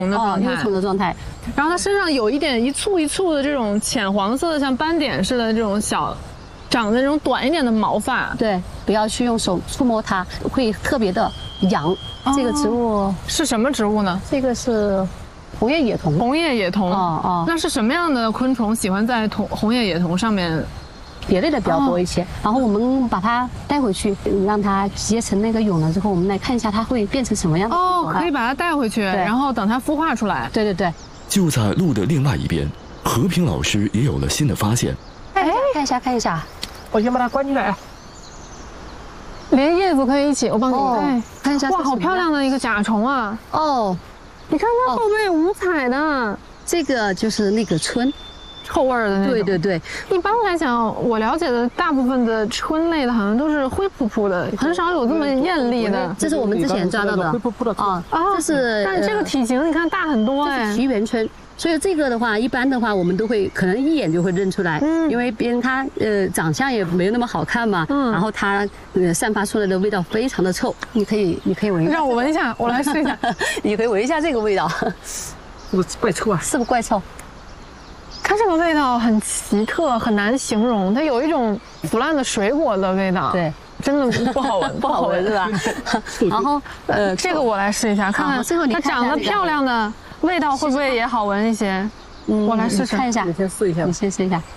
幼虫的状态。 然后它身上有一点一簇一簇的这种浅黄色的，像斑点似的这种小，长的这种短一点的毛发。 对，不要去用手触摸它，会特别的痒。这个植物是什么植物呢？ 这个是红叶野桐。 红叶野桐。那是什么样的昆虫喜欢在红叶野桐上面？ 蝶类的比较多一些，然后我们把它带回去，让它结成那个蛹了之后，我们来看一下它会变成什么样的。 可以把它带回去，然后等它孵化出来。 对对对。 就在路的另外一边，和平老师也有了新的发现。 看一下， 我先把它关起来。 连叶子可以一起，我帮你看一下。 哇，好漂亮的一个甲虫啊！你看它后背五彩的， 这个就是那个春。 臭味的那种。 对对对， 一般来讲，我了解的大部分的春类的，好像都是灰扑扑的，很少有这么艳丽的。 这是我们之前抓到的。 灰扑扑的这是。 但这个体型你看大很多这是奇缘春，所以这个的话，一般的话我们都会可能一眼就会认出来，因为别人它长相也没有那么好看嘛，然后它散发出来的味道非常的臭。你可以闻一下。 让我闻一下，我来试一下。 你可以闻一下这个味道， 是不是怪臭啊？ 是不是怪臭？ 它这个味道很奇特，很难形容。它有一种腐烂的水果的味道， 对， 真的不好闻， 不好闻是吧？然后这个我来试一下，看看它长得漂亮的味道会不会也好闻一些？我来试试看一下， 你先试一下， 你先试一下。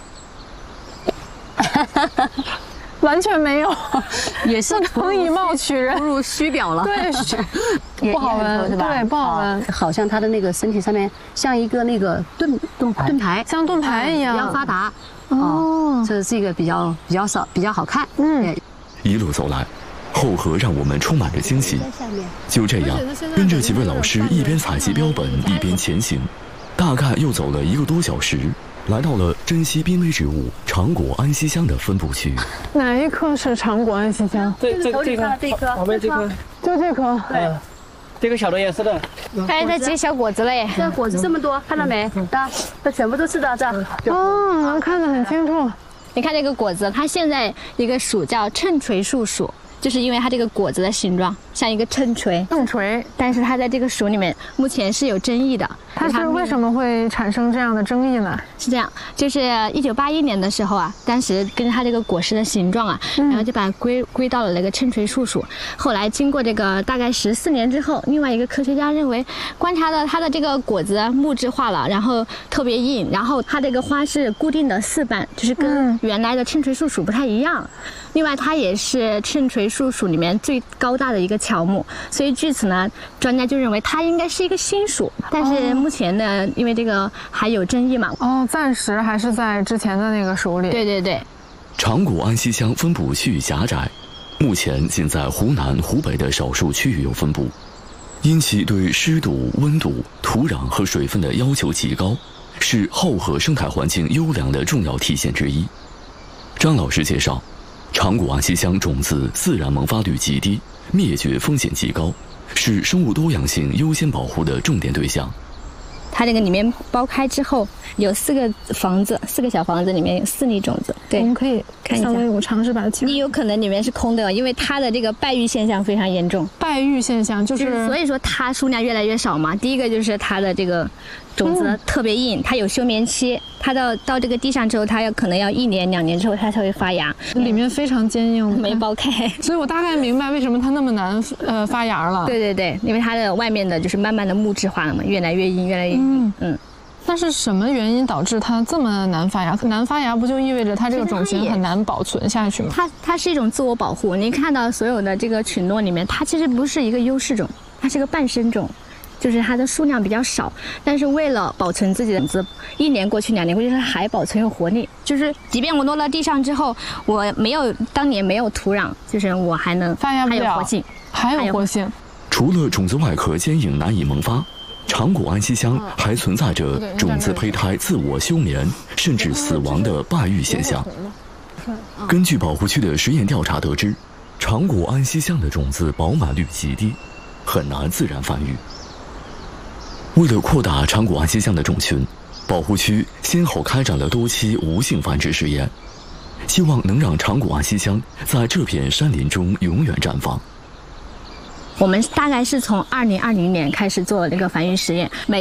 完全没有， 也是不以貌取人， 不如虚表了。 对，不好闻是吧？对，不好闻。 好像它的那个身体上面像一个那个盾牌， 像盾牌一样， 比较发达。这个比较少，比较好看。 一路走来，后河让我们充满着惊喜。就这样，跟着几位老师一边采集标本，一边前行，大概又走了1个多小时。来到了珍稀濒危植物长果安息香的分布区。 哪一棵是长果安息香？ 这棵，旁边这棵， 就这棵。 对，这个小的也是的。 还在结小果子嘞。 这果子这么多，看到没？这全部都是的，这。 能看得很清楚。 你看这个果子，它现在一个属叫秤锤树属。就是因为它这个果子的形状像一个秤锤，但是它在这个属里面目前是有争议的。 它是为什么会产生这样的争议呢？ 是这样，就是1981年的时候啊，当时跟它这个果实的形状啊，然后就把它归到了那个秤锤树属。后来经过这个大概14年之后，另外一个科学家认为，观察到它的这个果子木质化了，然后特别硬，然后它这个花是固定的4瓣，就是跟原来的秤锤树属不太一样。另外，它也是秤锤树属里面最高大的一个乔木，所以据此呢，专家就认为它应该是一个新属。但是目前呢，因为这个还有争议嘛， 暂时还是在之前的那个属里。 对对对。 长果安息香分布区域狭窄，目前仅在湖南、湖北的少数区域有分布，因其对湿度、温度、土壤和水分的要求极高，是后河生态环境优良的重要体现之一。张老师介绍，长果安息香种子自然萌发率极低，灭绝风险极高，是生物多样性优先保护的重点对象。 它这个里面剥开之后有4个房子，4个小房子里面有4粒种子。对， 我们可以看一下。 我尝试把它切。 你有可能里面是空的，因为它的这个败育现象非常严重。 败育现象就是， 所以说它数量越来越少嘛。第一个就是它的这个种子特别硬，它有休眠期，它到这个地上之后，它可能要1年2年之后它才会发芽， 里面非常坚硬， 没剥开。 所以我大概明白为什么它那么难发芽了。 对对对，因为它的外面的就是慢慢的木质化了嘛，越来越硬，越来越硬。 但是什么原因导致它这么难发芽？难发芽不就意味着它这个种型很难保存下去吗？ 它是一种自我保护。您看到所有的这个群落里面，它其实不是一个优势种，它是个半生种。就是它的数量比较少，但是为了保存自己的种子，1年过去2年过去，它还保存有活力。就是即便我落到地上之后，我当年没有土壤，就是我还能发芽不了， 还有活性， 还有活性。 除了种子外壳坚硬难以萌发，长果安息香还存在着种子胚胎自我休眠甚至死亡的败育现象。根据保护区的实验调查得知，长果安息香的种子饱满率极低，很难自然繁育。为了扩大长果安息香的种群，保护区先后开展了多期无性繁殖试验，希望能让长果安息香在这片山林中永远绽放。 我们大概是从2020年开始做这个繁育实验，